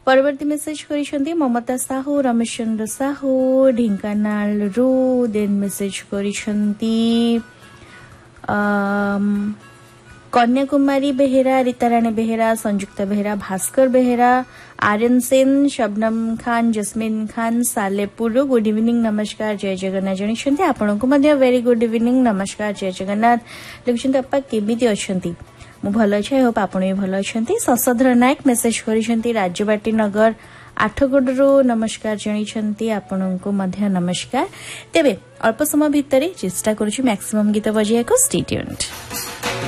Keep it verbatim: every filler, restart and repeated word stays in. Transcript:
परवर्ती मेसेज करिसेंती ममता साहू रमेश चंद्र साहू ढेंकानाल रु then message करिसेंती Kanyakumari Behera रीताराणी Behera संयुक्ता बेहेरा भास्कर बेहेरा आर्यन सेन शबनम खान जस्मिन Khan Salepur good evening नमस्कार जय जगन्नाथ जणी आपण को वेरी गुड इवनिंग नमस्कार जय जगन्नाथ लिखुंत आपा केमिति अछंती मु भल अच्छे होप आपण भी भल अच्छे शशधर नायक मेसेज करिसेंती राज्यबाटी नगर आठगड़ू नमस्कार जणी आपण को नमस्कार तेबे अल्प समय भितर चेष्टा करूछु मैक्सिमम गीत बजाइको स्टे ट्यून्ड।